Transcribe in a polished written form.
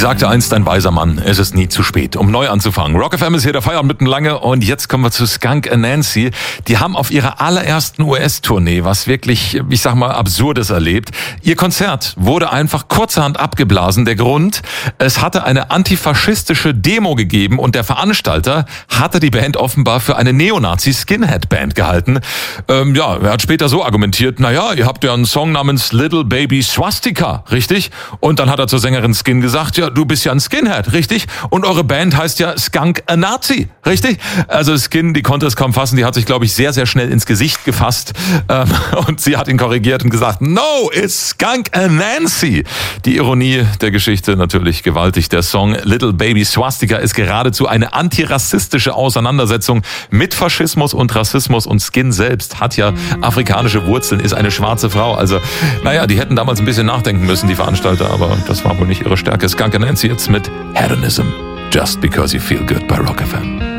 sagte einst ein weiser Mann, es ist nie zu spät, um neu anzufangen. Rock FM ist hier der Feierabend mitten lange und jetzt kommen wir zu Skunk Anansie. Die haben auf ihrer allerersten US-Tournee was wirklich, ich sag mal, Absurdes erlebt. Ihr Konzert wurde einfach kurzerhand abgeblasen. Der Grund, es hatte eine antifaschistische Demo gegeben und der Veranstalter hatte die Band offenbar für eine Neonazi-Skinhead-Band gehalten. Er hat später so argumentiert, ihr habt ja einen Song namens Little Baby Swastika, richtig? Und dann hat er zur Sängerin Skin gesagt, ja, du bist ja ein Skinhead, richtig? Und eure Band heißt ja Skunk Anansie, richtig? Also Skin, die konnte es kaum fassen, die hat sich, glaube ich, sehr, sehr schnell ins Gesicht gefasst und sie hat ihn korrigiert und gesagt, no, it's Skunk Anansie. Die Ironie der Geschichte natürlich gewaltig. Der Song Little Baby Swastika ist geradezu eine antirassistische Auseinandersetzung mit Faschismus und Rassismus und Skin selbst hat ja afrikanische Wurzeln, ist eine schwarze Frau. Also, die hätten damals ein bisschen nachdenken müssen, die Veranstalter, aber das war wohl nicht ihre Stärke. Skunk Anansie jetzt mit Hedonism. Just because you feel good bei Rock FM.